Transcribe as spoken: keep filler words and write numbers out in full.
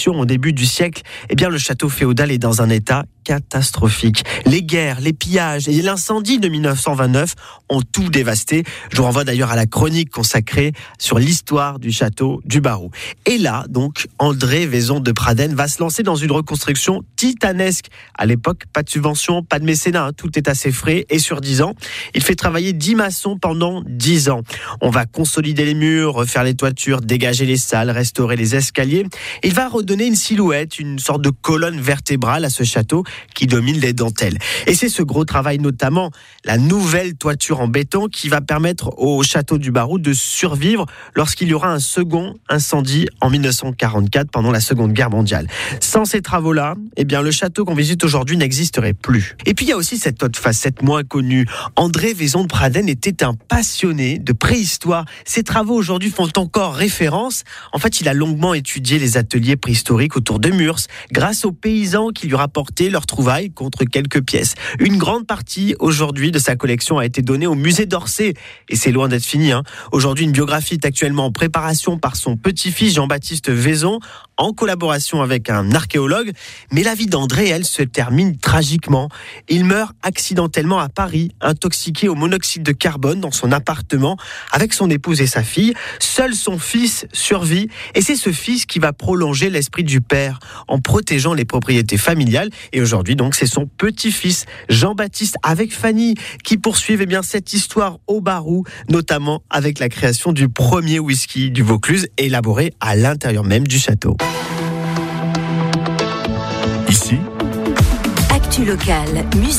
construction au début du siècle, eh bien le château féodal est dans un état catastrophique. Les guerres, les pillages et l'incendie de dix-neuf cent vingt-neuf ont tout dévasté. Je vous renvoie d'ailleurs à la chronique consacrée sur l'histoire du château du Barroux. Et là, donc, André Vaison de Pradenne va se lancer dans une reconstruction titanesque. À l'époque, pas de subvention, pas de mécénat, hein, tout est assez frais et sur dix ans. Il fait travailler dix maçons pendant dix ans. On va consolider les murs, refaire les toitures, dégager les salles, restaurer les escaliers. Il va redonner une silhouette, une sorte de colonne vertébrale à ce château qui domine les dentelles. Et c'est ce gros travail, notamment la nouvelle toiture en béton, qui va permettre au château du Barroux de survivre lorsqu'il y aura un second incendie en dix-neuf cent quarante-quatre pendant la Seconde Guerre mondiale. Sans ces travaux-là, eh bien le château qu'on visite aujourd'hui n'existerait plus. Et puis il y a aussi cette autre facette moins connue. André Vaison de Pradenne était un passionné de préhistoire. Ses travaux aujourd'hui font encore référence. En fait, il a longuement étudié les ateliers préhistoriques autour de Murs, grâce aux paysans qui lui rapportaient leurs trouvailles contre quelques pièces. Une grande partie aujourd'hui de sa collection a été donnée au musée d'Orsay. Et c'est loin d'être fini, hein. Aujourd'hui, une biographie est actuellement en préparation par son petit-fils Jean-Baptiste Vaison, en collaboration avec un archéologue. Mais la vie d'André, elle, se termine tragiquement. Il meurt accidentellement à Paris, intoxiqué au monoxyde de carbone dans son appartement avec son épouse et sa fille. Seul son fils survit. Et c'est ce fils qui va prolonger l'esprit du père en protégeant les propriétés familiales. Et aujourd'hui, donc, c'est son petit-fils Jean-Baptiste avec Fanny qui poursuivent eh bien, cette histoire au Barroux, notamment avec la création du premier whisky du Vaucluse élaboré à l'intérieur même du château. Ici, Actu locale, musique.